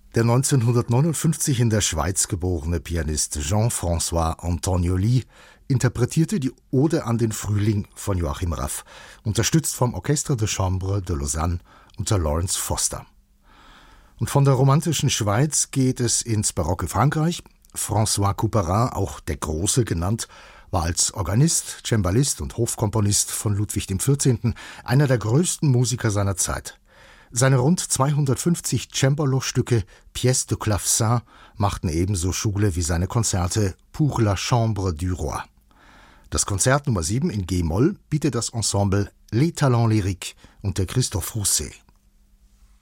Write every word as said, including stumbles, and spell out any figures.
Der neunzehnhundertneunundfünfzig in der Schweiz geborene Pianist Jean-François Antonioli interpretierte die Ode an den Frühling von Joachim Raff, unterstützt vom Orchestre de Chambre de Lausanne unter Lawrence Foster. Und von der romantischen Schweiz geht es ins barocke Frankreich. François Couperin, auch der Große genannt, war als Organist, Cembalist und Hofkomponist von Ludwig dem vierzehnten. einer der größten Musiker seiner Zeit. Seine rund zweihundertfünfzig Cembalo-Stücke Pièces de Clavecin machten ebenso Schule wie seine Konzerte Pour la Chambre du Roi. Das Konzert Nummer sieben in G-Moll bietet das Ensemble Les Talents Lyriques unter Christophe Rousset.